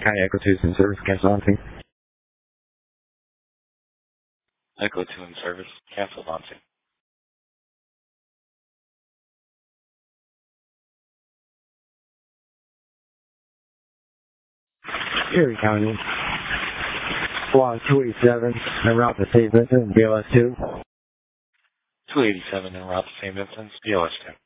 County Echo 2 in service, cancel on scene. Echo 2 in service, cancel on scene. Erie County. Squad 287, en route to St. Vincent, BLS 2. 287 en route to St. Vincent's, BLS 2.